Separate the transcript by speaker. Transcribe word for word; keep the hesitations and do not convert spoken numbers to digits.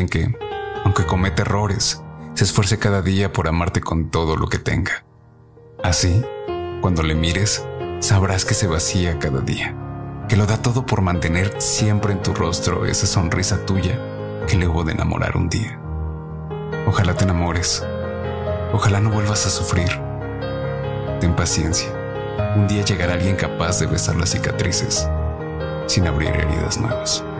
Speaker 1: alguien que, aunque cometa errores, se esfuerce cada día por amarte con todo lo que tenga. Así, cuando le mires, sabrás que se vacía cada día, que lo da todo por mantener siempre en tu rostro esa sonrisa tuya que le hubo de enamorar un día. Ojalá te enamores, ojalá no vuelvas a sufrir. Ten paciencia, un día llegará alguien capaz de besar las cicatrices sin abrir heridas nuevas.